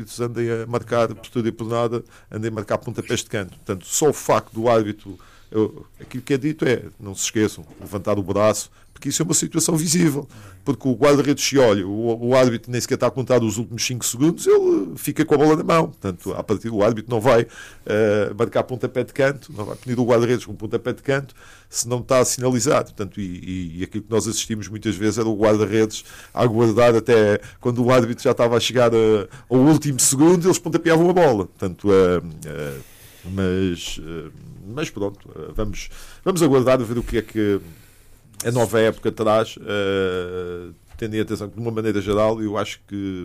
andem a marcar, por tudo e por nada, andem a marcar pontapés de canto. Portanto, só o facto do árbitro, aquilo que é dito não se esqueçam, levantar o braço, porque isso é uma situação visível. Porque o guarda-redes se olha, o árbitro nem sequer está a contar os últimos 5 segundos, ele fica com a bola na mão. Portanto, a partir do árbitro não vai marcar pontapé de canto, não vai punir o guarda-redes com pontapé de canto, se não está sinalizado. Portanto, e aquilo que nós assistimos muitas vezes era o guarda-redes a aguardar até quando o árbitro já estava a chegar ao último segundo, eles pontapeavam a bola. Portanto, mas pronto, vamos aguardar a ver o que é que a nova época traz, tendo em atenção que, de uma maneira geral, eu acho que,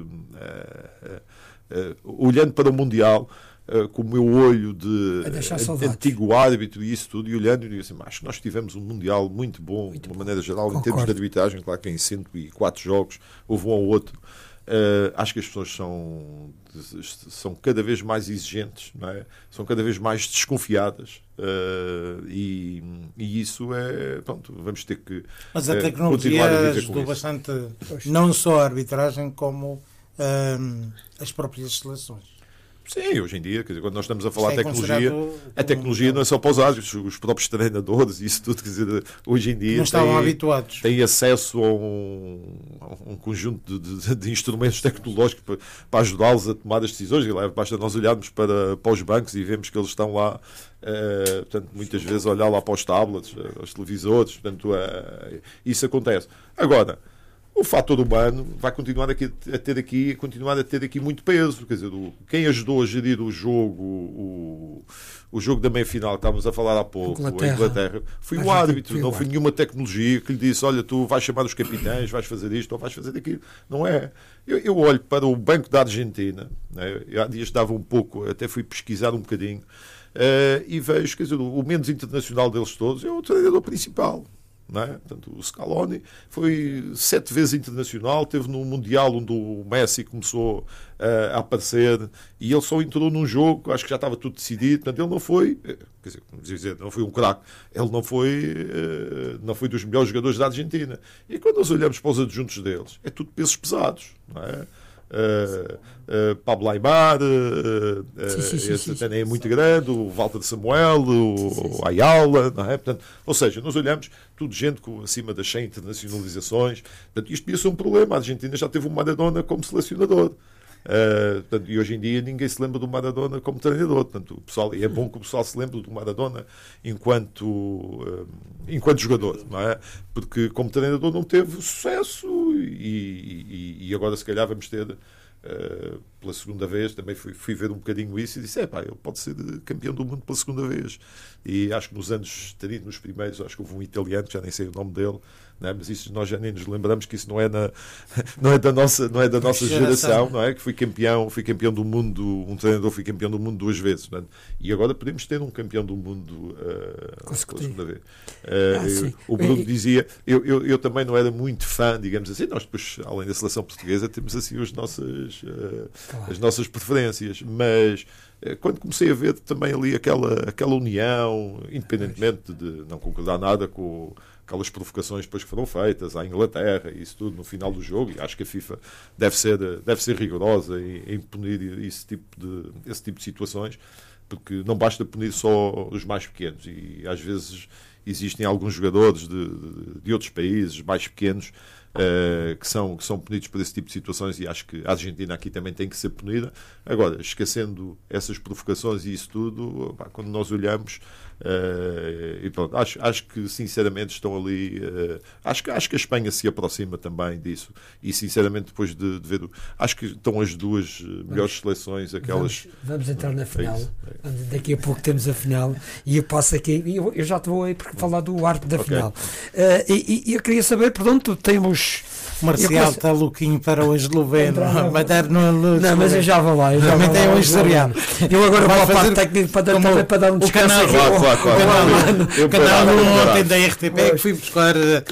olhando para o Mundial, com o meu olho de antigo árbitro e isso tudo, e olhando, eu digo assim, acho que nós tivemos um Mundial muito bom, de uma maneira geral, em termos de arbitragem. Claro que em 104 jogos houve um ou outro. Acho que as pessoas são cada vez mais exigentes, não é? São cada vez mais desconfiadas, e isso pronto, vamos ter que mas a tecnologia ajudou bastante, não só a arbitragem como as próprias seleções. Sim, hoje em dia, quer dizer, quando nós estamos a falar de tecnologia, a tecnologia não é só para os árbitros, os próprios treinadores, isso tudo, quer dizer, hoje em dia não estavam habituados. Têm acesso a um conjunto de instrumentos tecnológicos para ajudá-los a tomar as decisões. E basta nós olharmos para os bancos e vemos que eles estão lá, portanto, muitas vezes a olhar lá para os tablets, aos televisores, portanto, isso acontece. Agora, o fator humano vai continuar a ter aqui muito peso. Quer dizer, quem ajudou a gerir o jogo da meia-final, que estávamos a falar há pouco, a Inglaterra, foi o árbitro, não foi nenhuma tecnologia que lhe disse, olha, tu vais chamar os capitães, vais fazer isto ou vais fazer aquilo. Não é. Eu olho para o Banco da Argentina, né? Eu há dias dava um pouco, até fui pesquisar um bocadinho, e vejo, quer dizer, o menos internacional deles todos é o treinador principal. Não é? Portanto, o Scaloni foi 7 vezes internacional, teve no Mundial onde o Messi começou a aparecer, e ele só entrou num jogo, acho que já estava tudo decidido. Portanto, ele não foi, quer dizer, não foi um craque, ele não foi dos melhores jogadores da Argentina. E quando nós olhamos para os adjuntos deles, é tudo pesos pesados, não é? Pablo Aimar, esse até é muito grande, o Walter Samuel, o Ayala, não é? Portanto, ou seja, nós olhamos tudo gente acima das 100 internacionalizações. Portanto, isto podia ser um problema. A Argentina já teve um Maradona como selecionador. Portanto, e hoje em dia ninguém se lembra do Maradona como treinador. Portanto, o pessoal, e é bom que o pessoal se lembre do Maradona enquanto jogador, não é? Porque como treinador não teve sucesso, e agora se calhar vamos ter pela segunda vez. Também fui ver um bocadinho isso e disse, ele pode ser campeão do mundo pela segunda vez. E acho que nos anos 30, nos primeiros, acho que houve um italiano, já nem sei o nome dele, não é? Mas isso nós já nem nos lembramos, que isso não é da nossa geração, não é? Que fui campeão do mundo, um treinador foi campeão do mundo 2 vezes, não é? E agora podemos ter um campeão do mundo pela segunda vez. O Bruno dizia, eu também não era muito fã, digamos assim. Nós depois, além da seleção portuguesa, temos assim as nossas preferências, mas quando comecei a ver também ali aquela união, independentemente de não concordar nada com aquelas provocações depois que foram feitas à Inglaterra e isso tudo no final do jogo, e acho que a FIFA deve ser rigorosa em punir esse tipo de situações, porque não basta punir só os mais pequenos, e às vezes existem alguns jogadores de outros países mais pequenos que são punidos por esse tipo de situações, e acho que a Argentina aqui também tem que ser punida. Agora, esquecendo essas provocações e isso tudo, quando nós olhamos, e pronto, acho que sinceramente estão ali, acho que a Espanha se aproxima também disso, e sinceramente depois de ver, acho que estão as duas melhores seleções, aquelas... Vamos entrar na final, daqui a pouco temos a final, e eu passo aqui, eu já te vou aí falar do árbitro da final, e eu queria saber, pronto, temos... Marcial está louquinho para o esloveno. Não, mas eu já vou lá. Também tem um historial. Eu agora vou para a técnica para dar um descanso. O canal ontem da RTP que fui buscar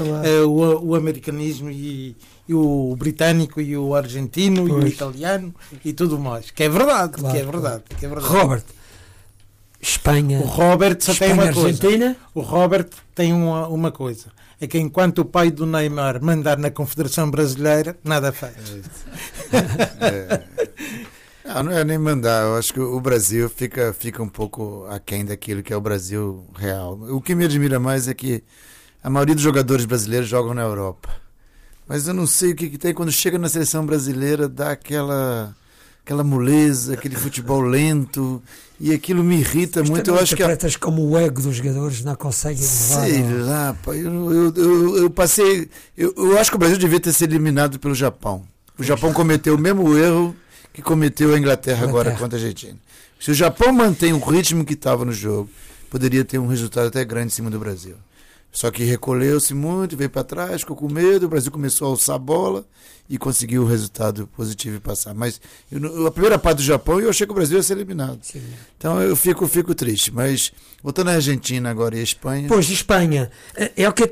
o americanismo e o britânico e o argentino e o italiano e tudo mais. Que é verdade. Robert, Espanha. O Robert só tem uma coisa. Argentina. O Robert tem uma coisa. É que enquanto o pai do Neymar mandar na Confederação Brasileira, nada faz. Não é nem mandar. Eu acho que o Brasil fica um pouco aquém daquilo que é o Brasil real. O que me admira mais é que a maioria dos jogadores brasileiros jogam na Europa. Mas eu não sei o que tem quando chega na seleção brasileira, dá aquela moleza, aquele futebol lento, e aquilo me irrita muito. Eu acho que como o ego dos jogadores não conseguem levar. Sei lá, pá, eu passei. Eu acho que o Brasil devia ter sido eliminado pelo Japão. O Japão cometeu o mesmo erro que cometeu a Inglaterra agora contra a Argentina. Se o Japão mantém o ritmo que estava no jogo, poderia ter um resultado até grande em cima do Brasil. Só que recolheu-se muito, veio para trás, ficou com medo, o Brasil começou a alçar a bola e conseguiu o resultado positivo e passar. Mas a primeira parte do Japão, eu achei que o Brasil ia ser eliminado. Sim. Então eu fico triste. Mas voltando à Argentina agora e a Espanha... Pois, Espanha, é o que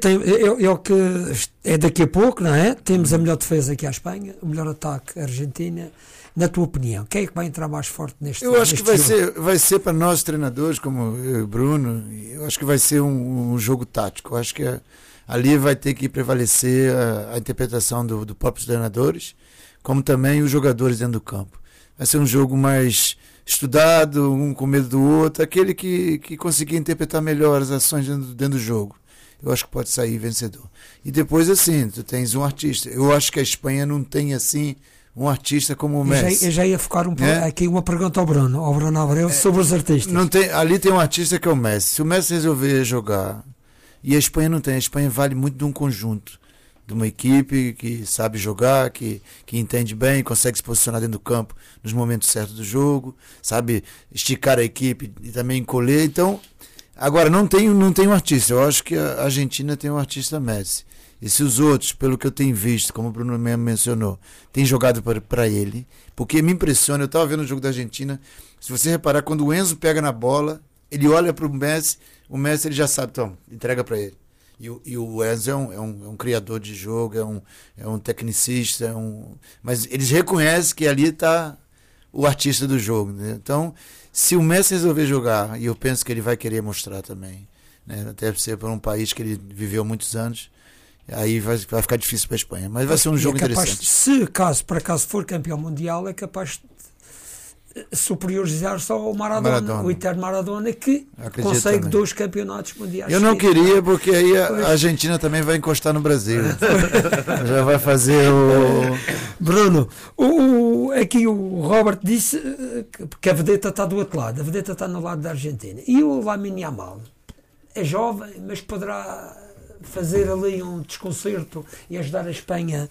é daqui a pouco, não é? Temos a melhor defesa aqui à Espanha, o melhor ataque à Argentina. Na tua opinião, quem é que vai entrar mais forte neste jogo? Eu acho que vai ser para nós treinadores, como eu e o Bruno, eu acho que vai ser um jogo tático. Eu acho que ali vai ter que prevalecer a interpretação dos próprios treinadores, como também os jogadores dentro do campo. Vai ser um jogo mais estudado, um com medo do outro, aquele que conseguir interpretar melhor as ações dentro do jogo. Eu acho que pode sair vencedor. E depois, assim, tu tens um artista. Eu acho que a Espanha não tem, assim, um artista como o Messi. Eu já ia focar aqui uma pergunta ao Bruno Abreu sobre os artistas. Ali tem um artista que é o Messi. Se o Messi resolver jogar, e a Espanha não tem, a Espanha vale muito de um conjunto, de uma equipe que sabe jogar, que entende bem, consegue se posicionar dentro do campo nos momentos certos do jogo, sabe esticar a equipe e também encolher. Então, agora não tem um artista. Eu acho que a Argentina tem um artista Messi. E se os outros, pelo que eu tenho visto, como o Bruno mesmo mencionou, têm jogado para ele, porque me impressiona, eu estava vendo o jogo da Argentina, se você reparar, quando o Enzo pega na bola, ele olha para o Messi ele já sabe, então, entrega para ele. E o Enzo é um criador de jogo, é um tecnicista, mas eles reconhecem que ali está o artista do jogo. Né? Então, se o Messi resolver jogar, e eu penso que ele vai querer mostrar também, né? Até ser para um país que ele viveu muitos anos, aí vai ficar difícil para a Espanha, mas vai ser um jogo interessante. Se por acaso for campeão mundial, é capaz de superiorizar só o Maradona, o eterno Maradona, que consegue também 2 campeonatos mundiais. Eu não queria, porque aí a Argentina também vai encostar no Brasil. Já vai fazer o... Bruno, aqui o Robert disse que a vedeta está do outro lado, a vedeta está no lado da Argentina. E o Lamine Yamal é jovem, mas poderá fazer ali um desconcerto e ajudar a Espanha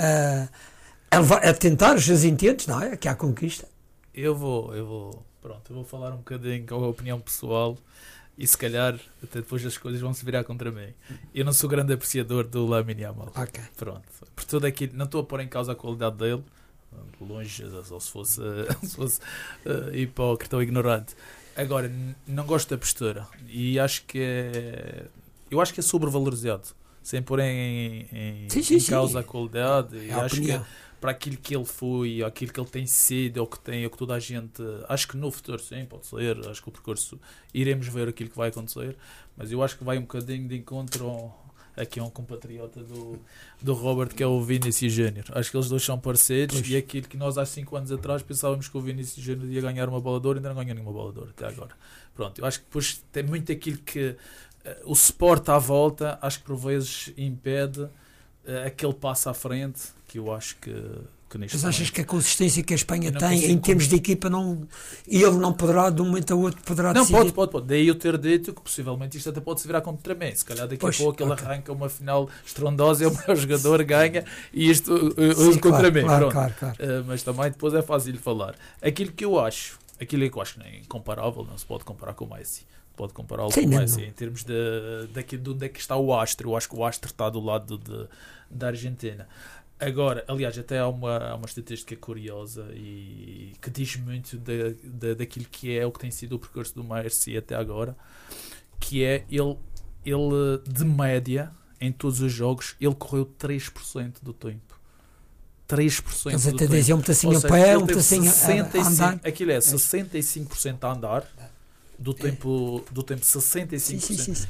a tentar os seus intentos, não é? Que há conquista. Eu vou falar um bocadinho com a opinião pessoal e se calhar até depois as coisas vão se virar contra mim. Eu não sou grande apreciador do Lamine Yamal. Okay. Pronto. Por tudo aquilo, não estou a pôr em causa a qualidade dele, longe, ou se fosse hipócrita ou ignorante. Agora, não gosto da postura e acho que é sobrevalorizado, sem pôr em causa a qualidade. E acho que para aquilo que ele foi, aquilo que ele tem sido, ou que toda a gente, acho que no futuro sim, pode ser, acho que o percurso iremos ver aquilo que vai acontecer, mas eu acho que vai um bocadinho de encontro aqui a um compatriota do Robert, que é o Vinícius Júnior. Acho que eles dois são parceiros e aquilo que nós há 5 anos atrás pensávamos que o Vinícius Júnior ia ganhar uma bola de ouro, ainda não ganhou nenhuma bola de ouro até agora. Pronto, eu acho que depois tem muito aquilo que o sport à volta, acho que por vezes impede aquele passo à frente, que eu acho que neste Mas achas que a consistência que a Espanha tem em termos de equipa, ele não poderá, de um momento a outro, poderá decidir? Não, pode. Daí eu ter dito que possivelmente isto até pode se virar contra mim. Se calhar daqui a pouco ele arranca uma final estrondosa e o melhor jogador ganha e isto contra mim. Claro. Mas também depois é fácil falar. Aquilo que eu acho que é incomparável, não se pode comparar com o Messi. Pode compará-lo com o Messi em termos de onde é que está o astro. Eu acho que o astro está do lado da Argentina. Agora, aliás, até há uma estatística curiosa e que diz muito daquilo que é o que tem sido o percurso do Messi até agora, que é ele de média, em todos os jogos, ele correu 3% do tempo. 3% Eles do até tempo. diziam um pedacinho a pé, um pedacinho a andar. Aquilo é 65% a andar, do tempo 65%.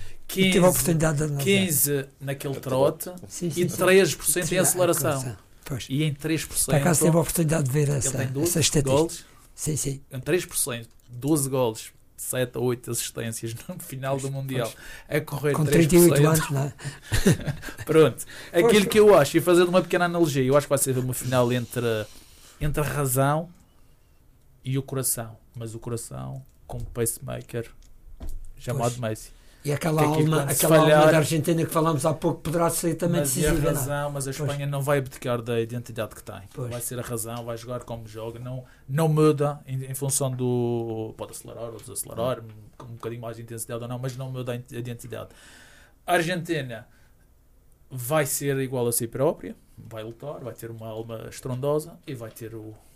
15% naquele trote e 3% em aceleração. Pois. E em 3%. Por acaso teve a oportunidade de ver essa estatística. Gols, Sim. Com 3%, 12 golos, 7 ou 8 assistências no final do Mundial, a correr com 3%. 38 anos, não é? Pronto. Aquilo que eu acho, e fazendo uma pequena analogia, eu acho que vai ser uma final entre a razão e o coração. Mas o coração com um pacemaker chamado Messi. E aquela Que alma da Argentina que falámos há pouco poderá ser também decisiva. Mas a Espanha não vai abdicar da identidade que tem. Vai ser a razão, vai jogar como joga, não muda em função do... Pode acelerar ou desacelerar, com um bocadinho mais de intensidade ou não, mas não muda a identidade. A Argentina vai ser igual a si própria, vai lutar, vai ter uma alma estrondosa e vai ter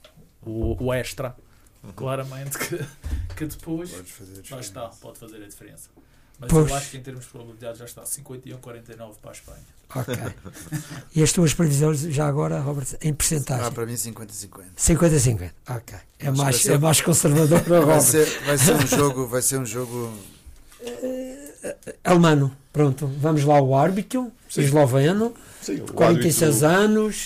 o extra, claramente, que depois pode fazer a diferença. Mas eu acho que em termos de probabilidade já está 51-49 para a Espanha. Ok. E as tuas previsões já agora, Robert, em percentagem? Para mim 50-50. 50-50. Ok. É mais conservador para o Robert. Vai ser um jogo Alemano. Pronto, vamos lá ao árbitro, esloveno, de 46 anos.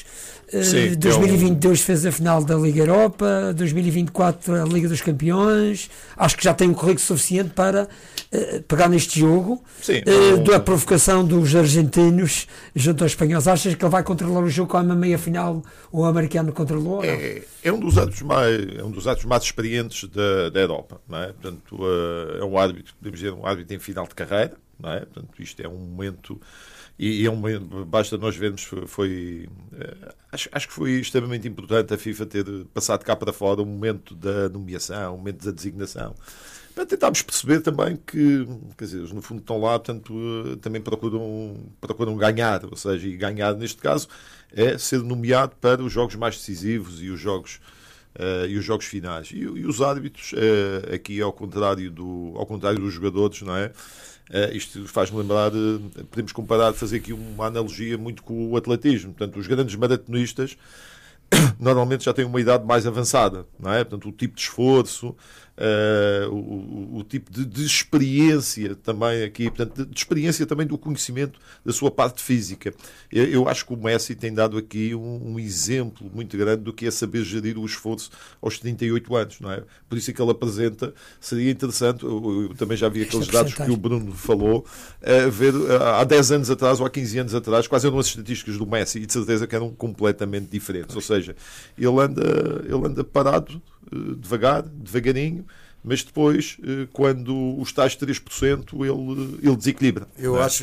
2022 fez a final da Liga Europa, 2024 a Liga dos Campeões. Acho que já tem um currículo suficiente para pegar neste jogo. Da provocação dos argentinos junto aos espanhóis. Achas que ele vai controlar o jogo como a meia final o americano controlou? É um dos atos mais experientes da Europa, não é? Portanto, é um árbitro, podemos dizer, um árbitro em final de carreira, não é? Portanto, isto é um momento. E é um momento, basta nós vermos, acho que foi extremamente importante a FIFA ter passado cá para fora o momento da nomeação, o momento da designação, para tentarmos perceber também que, quer dizer, no fundo estão lá, portanto, também procuram ganhar, ou seja, e ganhar neste caso é ser nomeado para os jogos mais decisivos e os jogos finais. E os árbitros, aqui ao contrário dos jogadores, não é? Isto faz-me lembrar, podemos comparar, fazer aqui uma analogia muito com o atletismo. Portanto, os grandes maratonistas normalmente já têm uma idade mais avançada, não é? Portanto, o tipo de esforço, o tipo de experiência também aqui, portanto, de experiência também do conhecimento da sua parte física. Eu acho que o Messi tem dado aqui um exemplo muito grande do que é saber gerir o esforço aos 38 anos, não é? Por isso é que ele apresenta, seria interessante, eu também já vi aqueles dados que o Bruno falou, ver há 10 anos atrás ou há 15 anos atrás, quais eram as estatísticas do Messi, e de certeza que eram completamente diferentes. Ou seja, ele anda parado, devagarinho, mas depois, quando os tais 3%, ele desequilibra. Eu acho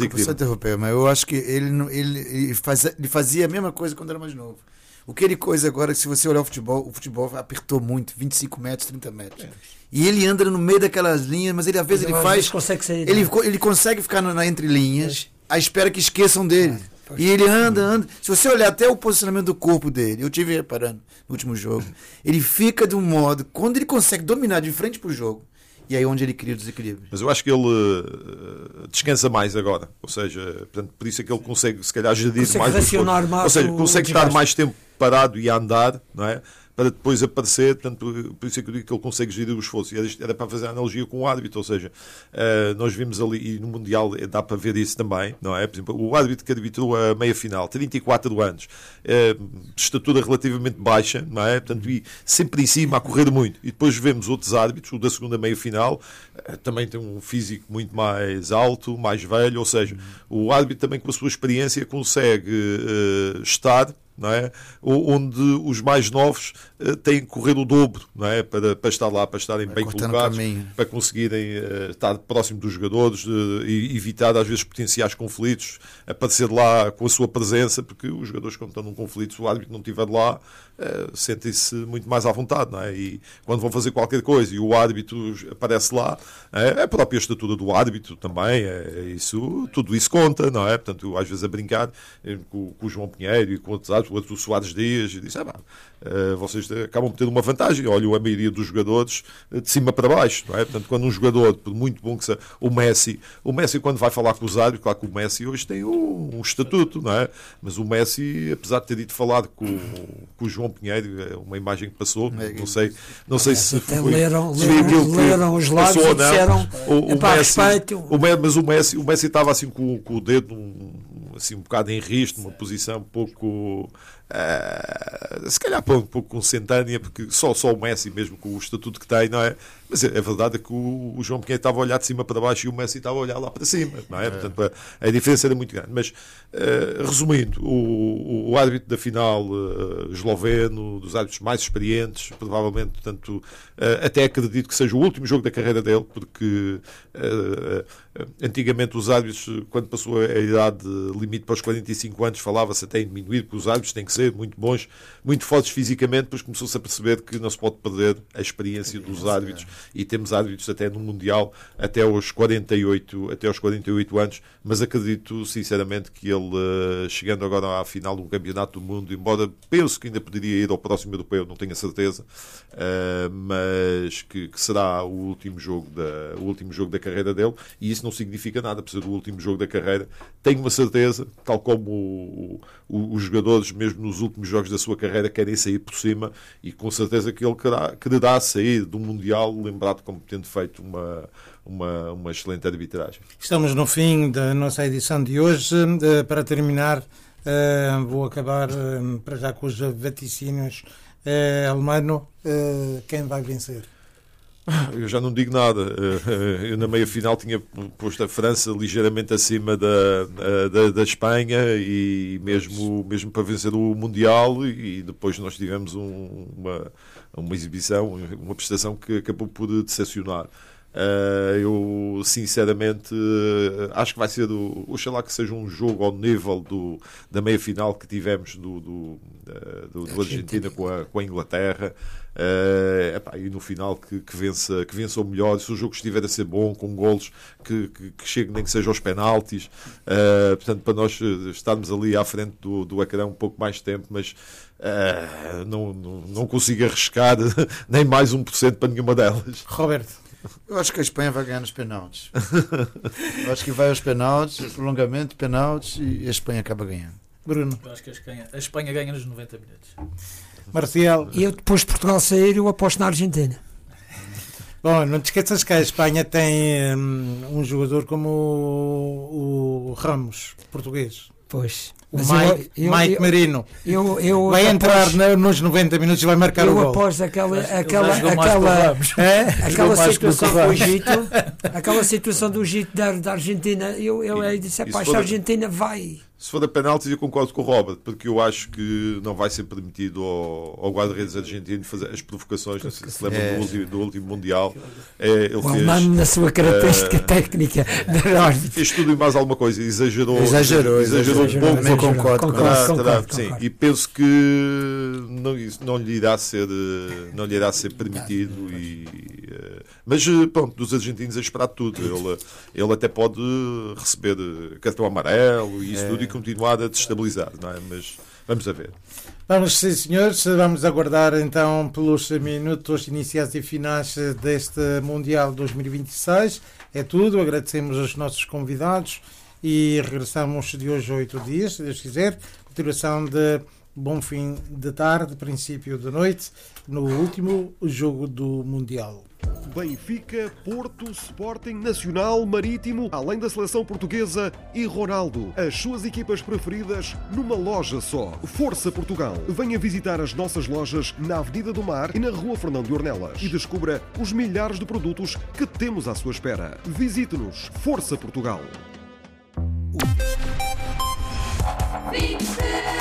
que ele fazia a mesma coisa quando era mais novo. O que ele coisa agora, se você olhar o futebol apertou muito, 25 metros, 30 metros. E ele anda no meio daquelas linhas, mas às vezes ele consegue ficar na entrelinhas, à espera que esqueçam dele. E ele anda. Se você olhar até o posicionamento do corpo dele, eu estive reparando no último jogo, ele fica de um modo, quando ele consegue dominar de frente para o jogo, e aí onde ele cria o desequilíbrio. Mas eu acho que ele descansa mais agora, ou seja, portanto, por isso é que ele consegue, se calhar, gerir mais o esforço. Ou seja, consegue estar mais tempo parado e a andar, não é? Para depois aparecer, portanto, por isso é que eu digo que ele consegue gerir o esforço. E era para fazer a analogia com o árbitro, ou seja, nós vimos ali, e no Mundial dá para ver isso também, não é? Por exemplo, o árbitro que arbitrou a meia-final, 34 anos, estatura relativamente baixa, não é? Portanto, e sempre em cima, a correr muito. E depois vemos outros árbitros, o da segunda meia-final, também tem um físico muito mais alto, mais velho, ou seja, o árbitro também com a sua experiência consegue estar, não é? Onde os mais novos têm que correr o dobro, não é? Para estar lá, para estarem bem colocados, para conseguirem estar próximo dos jogadores e evitar às vezes potenciais conflitos, aparecer lá com a sua presença, porque os jogadores, quando estão num conflito, se o árbitro não estiver lá, sentem-se muito mais à vontade, não é? E quando vão fazer qualquer coisa e o árbitro aparece lá, a própria estatura do árbitro também, tudo isso conta, não é? Portanto, às vezes a brincar com o João Pinheiro e com outros árbitros, o Soares Dias, e disse, vocês acabam de ter uma vantagem. Olha, a maioria dos jogadores de cima para baixo, não é? Portanto, quando um jogador, por muito bom que seja, o Messi quando vai falar com os árbitros, claro que o Messi hoje tem um estatuto, não é? Mas o Messi, apesar de ter ido falar com o João Pinheiro, uma imagem que passou, não sei se foi, leram os lábios e disseram mas o Messi estava assim com o dedo assim um bocado em risco, numa posição um pouco se calhar um pouco consentânea, porque só o Messi, mesmo com o estatuto que tem, não é? Mas a verdade é que o João Pinheiro estava a olhar de cima para baixo e o Messi estava a olhar lá para cima, não é? Portanto, a diferença era muito grande. Mas, resumindo, o árbitro da final esloveno, dos árbitros mais experientes, provavelmente, portanto, até acredito que seja o último jogo da carreira dele, porque antigamente os árbitros, quando passou a idade limite para os 45 anos, falava-se até em diminuir, porque os árbitros têm que ser muito bons, muito fortes fisicamente, depois começou-se a perceber que não se pode perder a experiência dos árbitros, e temos árbitros até no Mundial até aos 48 anos, mas acredito sinceramente que ele, chegando agora à final de um campeonato do mundo, embora penso que ainda poderia ir ao próximo europeu, não tenho a certeza, mas que será o último jogo da carreira dele, e isso não significa nada por ser o último jogo da carreira. Tenho uma certeza, tal como os jogadores, mesmo nos últimos jogos da sua carreira, querem sair por cima, e com certeza que ele quererá sair do Mundial lembrado como tendo feito uma excelente arbitragem. Estamos no fim da nossa edição de hoje. Para terminar, vou acabar para já com os vaticínios. Alemano, quem vai vencer? Eu já não digo nada. Eu na meia-final tinha posto a França ligeiramente acima da Espanha, e mesmo para vencer o Mundial, e depois nós tivemos uma exibição, uma prestação que acabou por decepcionar. Eu sinceramente acho que vai ser oxalá que seja um jogo ao nível da meia-final que tivemos do Argentina com a Inglaterra, e no final que vença o melhor. Se o jogo estiver a ser bom, com golos que chegue nem que seja aos penaltis, portanto, para nós estarmos ali à frente do ecrã um pouco mais tempo, mas não consigo arriscar nem mais 1% para nenhuma delas. Roberto? Eu acho que a Espanha vai ganhar nos penaltis. Eu acho que vai aos penaltis, prolongamento, penaltis, e a Espanha acaba ganhando. Bruno? Eu acho que a Espanha ganha nos 90 minutos. Marcial? Eu, depois de Portugal sair, eu aposto na Argentina. Bom, não te esqueças que a Espanha tem um jogador como o Ramos, português. Pois. O Mike Merino vai entrar nos 90 minutos e vai marcar o gol. Eu após aquela situação do Egito da Argentina, eu disse, se a Argentina vai. Se for a penaltis, eu concordo com o Robert, porque eu acho que não vai ser permitido ao guarda-redes argentino fazer as provocações. Não sei se lembram do último Mundial. Ele fez, na sua característica técnica de árbitro. Fez tudo e mais alguma coisa. Exagerou um pouco. Concordo. Sim, e penso que não lhe irá ser permitido. Mas pronto, dos argentinos a esperar tudo. Ele até pode receber cartão amarelo e isso tudo, e continuar a destabilizar, não é? Mas vamos a ver. Vamos, sim, senhores, vamos aguardar então pelos minutos iniciais e finais deste Mundial 2026. É tudo, agradecemos aos nossos convidados e regressamos de hoje a 8 dias, se Deus quiser. Continuação de bom fim de tarde, princípio de noite, no último jogo do Mundial. Benfica, Porto, Sporting, Nacional, Marítimo, além da seleção portuguesa e Ronaldo. As suas equipas preferidas numa loja só. Força Portugal. Venha visitar as nossas lojas na Avenida do Mar e na Rua Fernão de Ornelas e descubra os milhares de produtos que temos à sua espera. Visite-nos. Força Portugal. Vive!